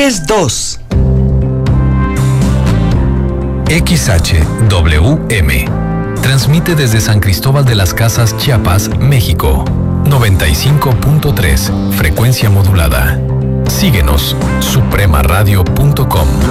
1032. XHWM. Transmite desde San Cristóbal de las Casas, Chiapas, México. 95.3, frecuencia modulada. Síguenos, supremaradio.com.